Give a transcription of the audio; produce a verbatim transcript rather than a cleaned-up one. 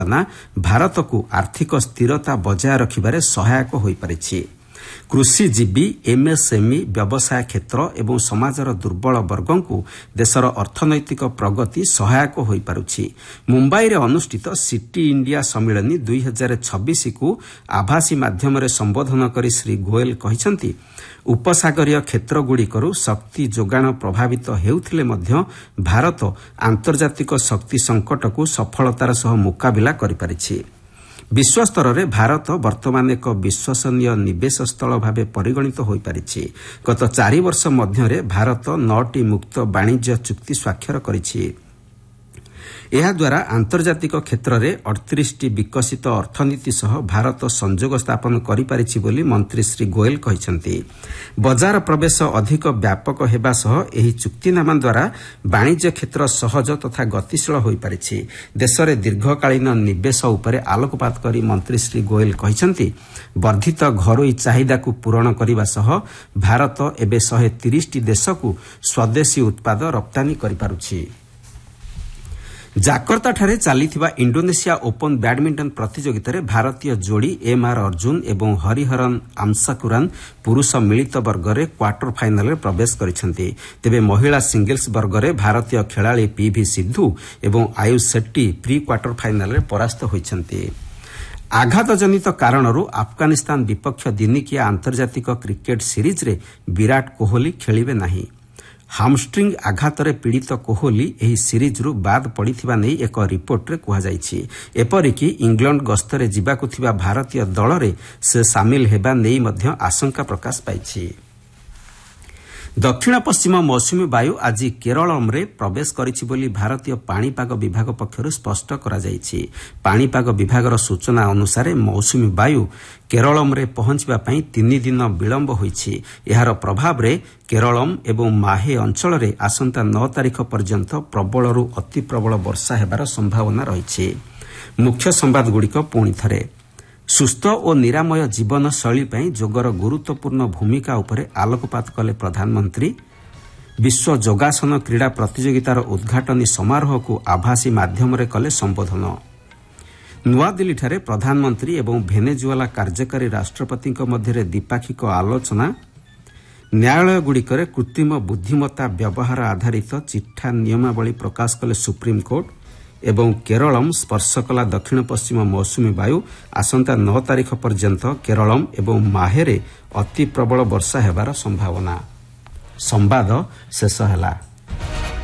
भारत को आर्थिक स्थिरता बजाय रखिबारे सहायक होई परिछि। कृषिजीवी एमएसएमई व्यवसाय क्षेत्र एवं समाजर दुर्बल वर्गों को देशर अर्थनैतिक प्रगति सहायक होई पारुछि। मुंबई रे अनुष्ठित सिटी इंडिया सम्मेलनी दुई हजार छब्बीस को आभासी माध्यम रे संबोधन करी श्री गोयल कहिसंती उपसागरीय क्षेत्रगुड़िकरू शक्ति जोगाण प्रभावित हेउथिले मध्य भारत आंतर्जातिक शक्ति संकट को सफलतार सह मुकाबिला करि पारिछि। विश्वस्तर रे भारत वर्तमान एक विश्वसनीय निवेश स्थल भाव परिगणित होई पारिछि। गत चारि वर्ष मध्य भारत नौटी मुक्त वाणिज्य चुक्ति स्वाक्षर करिछि। एहाद्वारा आंतर्जातिक क्षेत्र में अड़तीस टी विकसित अर्थनीति सह भारत संजोग स्थापन करिपारिछि बोली मंत्री श्री गोयल कहिसंती। बजार प्रवेश अधिक व्यापक हेबा सह एही चुक्तिनामा द्वारा वाणिज्य क्षेत्र सहज तथा गतिशील होई पारिछि। देश में दीर्घकालीन निवेश उपरे आलोकपात करी मंत्री श्री गोयल कहिसंती वर्धित घरोई चाहिदा को पूरण करने सह भारत एबे एक सौ तीस टी देश को स्वदेशी उत्पाद रप्तानी करिपारुछि। जाकर्ता ठारे चलीथिबा इंडोनेशिया ओपन बैडमिंटन प्रतियोगिता रे भारतीय जोड़ी एम आर अर्जुन एवं हरिहरन आमसाकुरान पुरुष मिलित वर्ग रे क्वार्टर फाइनल रे प्रवेश करिसेंती। तेबे महिला सिंगल्स वर्ग रे भारतीय खेलाड़ी पीवी सिद्धू एवं Ayush Shetty pre quarter final रे परास्त होइछंती। आघातजनित कारणरू अफगानिस्तान विपक्ष दिनिकिया आंतर्जातिक क्रिकेट सीरीज रे विराट कोहली खेलिबे नाही। हामस्ट्रिंग आघात रे पीड़ित कोहली एही सीरीज रु बाद पड़िथिबा नै एक रिपोर्ट रे कुहा जायछि। एपरिकी इंग्लैंड गस्तरे जिबाकु थिबा भारतीय दल रे से शामिल हेबा नै मध्य आशंका प्रकाश पाइछि। दक्षिण पश्चिम मौसुमी वायु आज केरलम रे प्रवेश करिछि बोली भारतीय पाणीपाग विभाग पक्षरु स्पष्ट करा जायछि। पाणीपाग विभागर सूचना अनुसार मौसुमी वायु केरलम रे पहुंचबा पई तीन दिन विलंब होइछि। एहार प्रभाव रे केरलम एवं माहे अंचल रे आसंता नौ तारिख पर्यंत प्रबलरू अति प्रबल वर्षा हेबार संभावना रहिछि। मुख्य संवाद गुड़िक पुणी थरे सुस्थ और निरामय जीवन शैली पर योगर गुरुत्वपूर्ण भूमिका उपरे आलोकपात कले प्रधानमंत्री। विश्व योगासन क्रीड़ा प्रतियोगितार उद्घाटनी समारोह को आभासी माध्यम रे कले संबोधन। नुआदिल्ली ठारे प्रधानमंत्री एवं भेनेजुएला कार्यकारी राष्ट्रपति मध्य द्विपाक्षिक आलोचना। न्यायालय गुड़िकर कृत्रिम बुद्धिमत्ता व्यवहार आधारित चिठा नियमावली प्रकाश कले सुप्रीमकोर्ट। एवं केरलम स्पर्श कला दक्षिण पश्चिम मौसुमी वायु आसंता नौ तारिख पर्यंत केरलम एवं माहेरे अति प्रबल वर्षा हेबार संभावना। संवाद शेष ହେଲା।